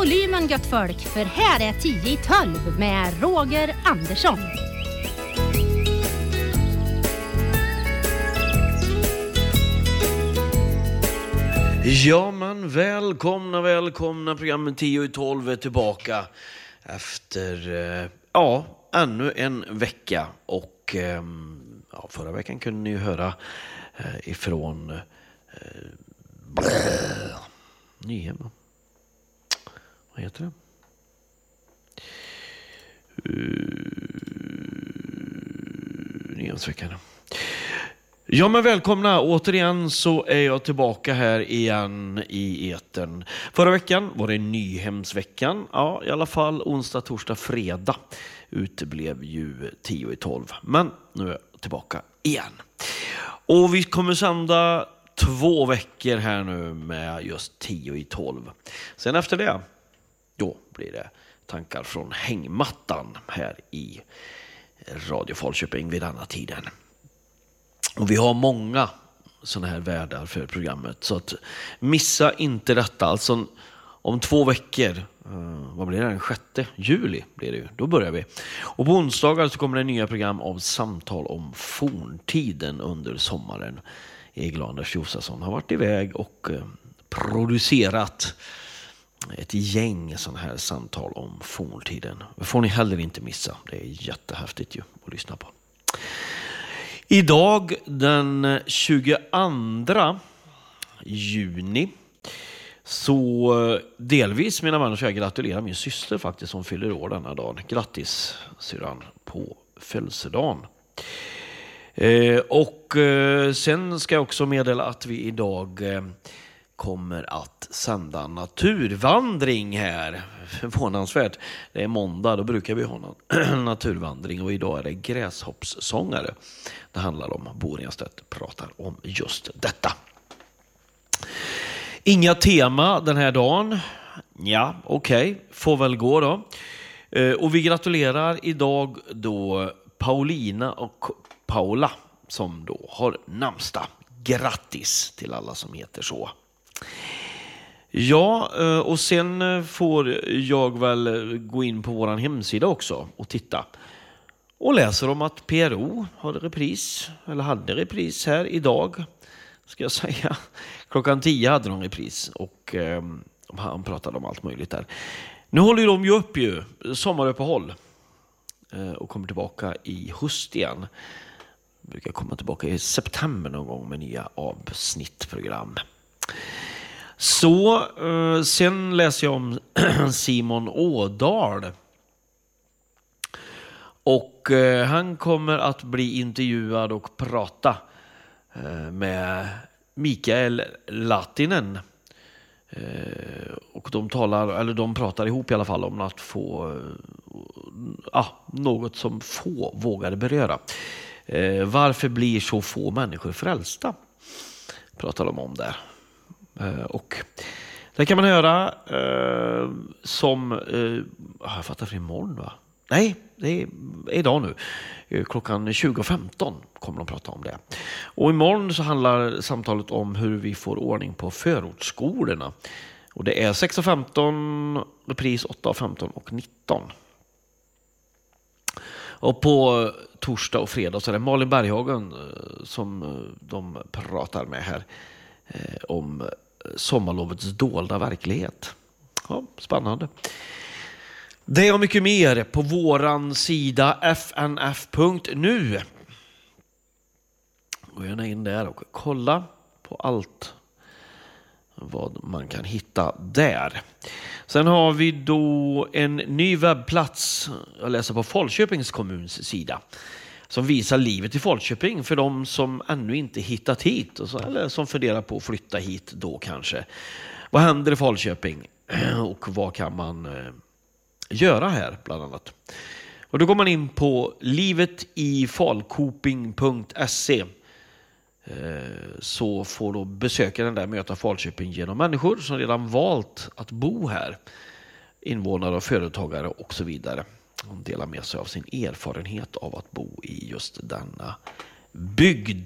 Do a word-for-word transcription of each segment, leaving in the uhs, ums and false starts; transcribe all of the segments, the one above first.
volymen gött folk, för här är tio i tolv med Roger Andersson. Ja men välkomna, välkomna. Programmet tio i tolv är tillbaka efter, ja, ännu en vecka. Och ja, förra veckan kunde ni höra ifrån äh, Nyhem. Vad heter det? Uh, Nyhemsveckan. Ja men välkomna, återigen så är jag tillbaka här igen i etern. Förra veckan var det Nyhemsveckan, ja i alla fall onsdag, torsdag, fredag uteblev ju tio i tolv. Men nu är jag tillbaka igen. Och vi kommer sända två veckor här nu med just tio i tolv. Sen efter det, då blir det tankar från hängmattan här i Radio Falköping vid denna tiden. Och vi har många sådana här värdar för programmet. Så att missa inte detta. Alltså om två veckor, uh, vad blir det? Den sjätte juli blir det ju. Då börjar vi. Och på onsdagar så kommer det nya program av samtal om forntiden under sommaren. Egil Anders Josefsson har varit iväg och uh, producerat ett gäng sådana här samtal om forntiden. Det får ni heller inte missa. Det är jättehäftigt ju att lyssna på. Idag den tjugoandra juni så delvis mina vänner så jag gratulerar min syster faktiskt som fyller år denna dagen. Grattis syrran på födelsedagen. Eh, och eh, sen ska jag också meddela att vi idag eh, kommer att sända naturvandring här. Förvånansvärt. Det är måndag, då brukar vi ha en naturvandring och idag är det gräshoppssångare. Det handlar om Bo Renstedt pratar om just detta. Inga tema den här dagen. Ja, okej. Okay. Får väl gå då. Och vi gratulerar idag då Paulina och Paula som då har namnsdag. Grattis till alla som heter så. Ja, och sen får jag väl gå in på våran hemsida också och titta. Och läser om att P R O hade repris, eller hade repris här idag, ska jag säga. Klockan tio hade de repris och eh, han pratade om allt möjligt där. Nu håller de ju upp ju sommaruppehåll eh, och kommer tillbaka i höst igen. Brukar komma tillbaka i september någon gång med nya avsnittprogram. Så, eh, sen läser jag om Simon Ådahl. Och eh, han kommer att bli intervjuad och prata eh, med Mikael Latinen. Eh, och de talar, eller de pratar ihop i alla fall om att få eh, ah, något som få vågade beröra. Eh, varför blir så få människor frälsta? Pratar de om där. Uh, och det kan man höra uh, som uh, jag fattar för imorgon va? Nej, det är idag nu. Uh, klockan tjugo femton kommer de prata om det. Och imorgon så handlar samtalet om hur vi får ordning på förortsskolorna. Och det är sex och femton, repris åtta och femton och nitton. Och på torsdag och fredag så är det Malin Berghagen uh, som uh, de pratar med här uh, om sommarlovets dolda verklighet. Ja, spännande. Det är mycket mer på våran sida f n f punkt nu. Gå gärna in där och kolla på allt vad man kan hitta där. Sen har vi då en ny webbplats jag läser på Falköpings kommuns sida som visar livet i Falköping för de som ännu inte hittat hit och så, eller som funderar på att flytta hit då kanske. Vad händer i Falköping och vad kan man eh, göra här bland annat? Och då går man in på livet i falkoping punkt se eh, så får då besökaren där möta Falköping genom människor som redan valt att bo här. Invånare och företagare och så vidare. De delar med sig av sin erfarenhet av att bo i just denna bygd.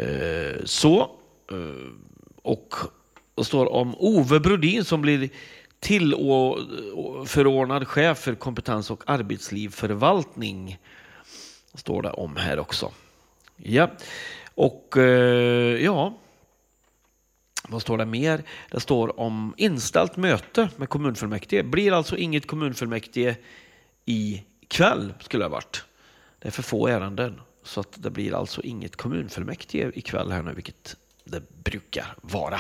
Så, och det står om Ove Brodin som blir till och förordnad chef för kompetens- och arbetslivsförvaltning står det om här också. Ja, och eh, ja, vad står det mer? Det står om inställt möte med kommunfullmäktige. Blir alltså inget kommunfullmäktige i kväll skulle det ha varit. Det är för få ärenden så att det blir alltså inget kommunfullmäktige i kväll här nu, vilket det brukar vara.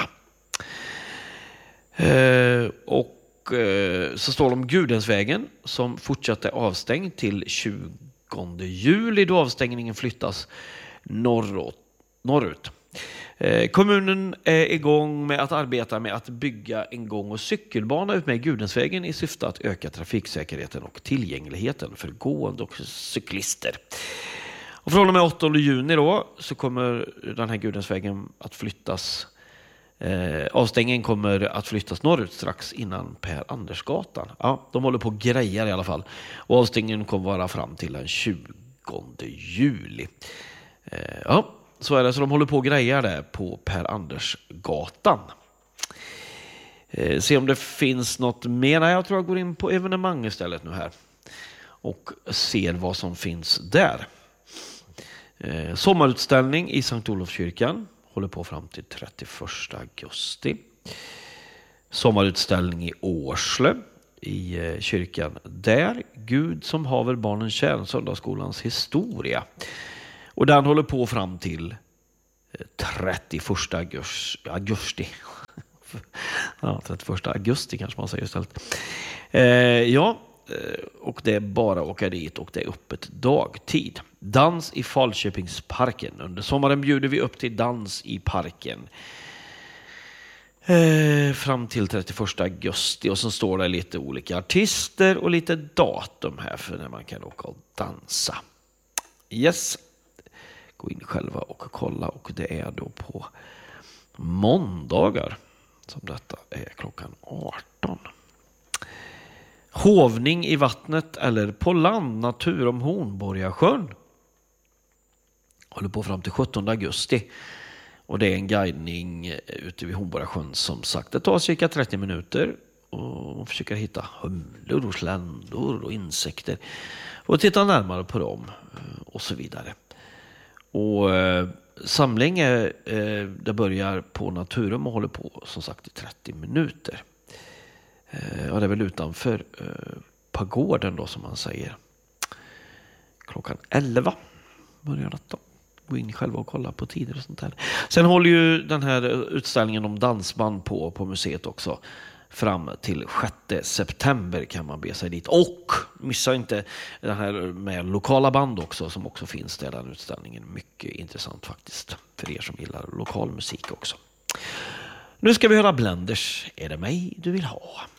Eh, och eh, så står det om Gudensvägen som fortsatte avstängd till tjugonde juli då avstängningen flyttas norrut. norrut. Eh, kommunen är igång med att arbeta med att bygga en gång- och cykelbana ut med Gudensvägen i syfte att öka trafiksäkerheten och tillgängligheten för gående och cyklister. Och från och med åttonde juni då så kommer den här Gudensvägen att flyttas. Eh, avstängningen kommer att flyttas norrut strax innan Per Andersgatan. Ja, de håller på att greja i alla fall. Och avstängningen kommer vara fram till den tjugonde juli. Eh, ja, så är det. Så de håller på att greja där på Per Andersgatan. Eh, se om det finns något mer. Nej, jag tror jag går in på evenemang istället nu här. Och ser vad som finns där. Eh, sommarutställning i Sankt Olofskyrkan. Håller på fram till trettioförsta augusti. Sommarutställning i Årslö i eh, kyrkan där. Gud som haver barnens kärn, söndagsskolans historia. Och den håller på fram till eh, trettioförsta augusti. ja, trettioförsta augusti kanske man säger istället. Eh, ja, och det är bara att åka dit och det är öppet dagtid. Dans i Falköpingsparken. Under sommaren bjuder vi upp till dans i parken. Eh, fram till trettioförsta augusti. Och så står det lite olika artister och lite datum här för när man kan åka och dansa. Yes. Gå in själva och kolla. Och det är då på måndagar som detta är klockan arton. Hovning i vattnet eller på land, natur om Hornborgasjön. Håller på fram till sjuttonde augusti. Och det är en guidning ute vid Hornborgasjön som sagt. Det tar cirka trettio minuter och försöker hitta humlor och sländor och insekter. Och titta närmare på dem och så vidare. Och eh, samling är, eh, det börjar på Naturum och håller på som sagt i trettio minuter. Ja, det är väl utanför eh, pagoden då som man säger. Klockan elva börjar detta. Gå in själva och kolla på tider och sånt där. Sen håller ju den här utställningen om dansband på på museet också. Fram till sjätte september kan man be sig dit. Och missa inte den här med lokala band också som också finns där, den utställningen. Mycket intressant faktiskt för er som gillar lokal musik också. Nu ska vi höra Blenders. Är det mig du vill ha?